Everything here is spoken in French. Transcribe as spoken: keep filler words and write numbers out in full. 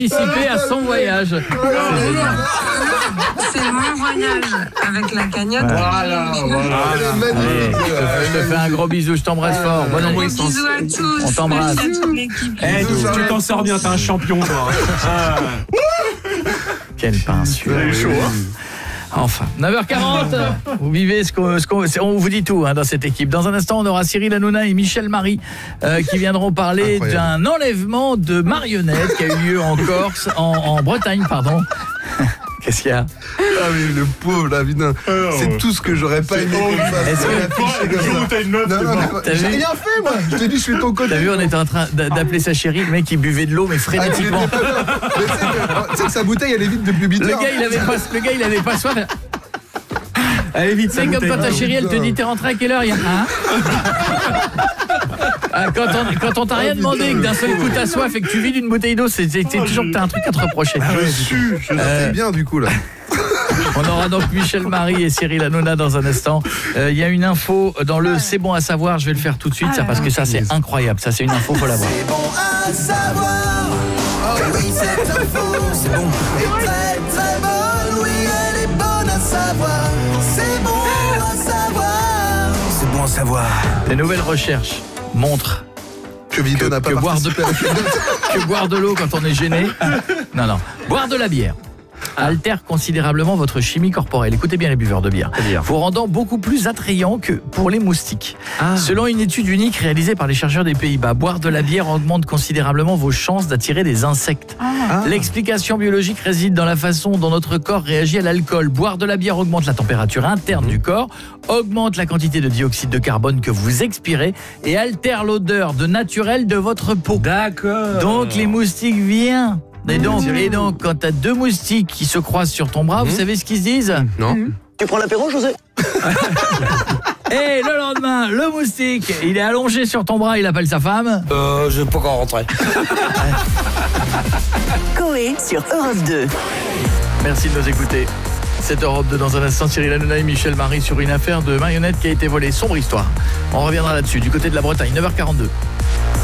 participer à son voyage. C'est mon voyage avec la cagnotte. Voilà, voilà. Allez, je te fais un gros bisou, je t'embrasse fort. Bonne Gros ambiance. bisous à tous. On t'embrasse. Merci à toute l'équipe. Eh, tu tu t'en sors bien, t'es un champion, toi. Ah. Quelle pince. chaud, hein. Enfin, neuf heures quarante, vous vivez ce qu'on, ce qu'on on vous dit tout hein, dans cette équipe. Dans un instant, on aura Cyril Hanouna et Michel Marie euh, qui viendront parler Incroyable. d'un enlèvement de marionnettes qui a eu lieu en Corse, en, en Bretagne, pardon. Qu'est-ce qu'il y a? Ah oui, le pauvre, là, putain. C'est tout ce que j'aurais pas aimé qu'on fasse. Est-ce que- Affiché comme ça. T'as une meuf, Non, c'est non, bon. mais T'as j'ai vu rien fait, moi. Je t'ai dit, je suis de ton côté. T'as vu, on était en train d'a- d'appeler sa chérie, le mec il buvait de l'eau mais Ah, il frénétiquement. était pas bien. Mais tu sais que- tu sais que sa bouteille, elle est vide depuis huit Le heures. gars, il avait pas, le gars, il avait pas soif. Allez vite, c'est comme quand ta chérie, elle te dit t'es rentré à quelle heure? Il y a un. Ah, quand on quand on t'a rien demandé, que d'un seul coup t'as soif et que tu vides une bouteille d'eau, c'est c'est- c'est toujours que t'as un truc à te reprocher. Je suis, je Euh, suis bien, du coup, là. On aura donc Michel Marie et Cyril Hanouna dans un instant. Il euh, y a une info dans le C'est bon à savoir, je vais le faire tout de suite, ça, parce que ça c'est incroyable, ça c'est une info, faut l'avoir. C'est bon à savoir. Oh oui, cette info, c'est bon. Est très très bonne. Oui, elle est bonne à savoir. C'est bon à savoir. C'est bon à savoir. Les nouvelles recherches montrent Que Vito n'a pas que boire, de, participé à la que boire de l'eau quand on est gêné. Non, non. Boire de la bière altère considérablement votre chimie corporelle. Écoutez bien les buveurs de bière. Vous rendant beaucoup plus attrayant que pour les moustiques. Ah. Selon une étude unique réalisée par les chercheurs des Pays-Bas, boire de la bière augmente considérablement vos chances d'attirer des insectes. Ah. L'explication biologique réside dans la façon dont notre corps réagit à l'alcool. Boire de la bière augmente la température interne du corps, augmente la quantité de dioxyde de carbone que vous expirez et altère l'odeur de naturel de votre peau. D'accord. Donc les moustiques viennent. Et donc, et donc quand t'as deux moustiques qui se croisent sur ton bras, vous savez ce qu'ils se disent? Non. Tu prends l'apéro, José? Et le lendemain, le moustique, il est allongé sur ton bras, il appelle sa femme. Euh, je vais pas encore rentrer. Coé sur Europe deux. Merci de nous écouter. C'est Europe deux dans un instant, Cyril Hanouna et Michel Marie sur une affaire de marionnette qui a été volée. Sombre histoire. On reviendra là-dessus, du côté de la Bretagne, neuf heures quarante-deux.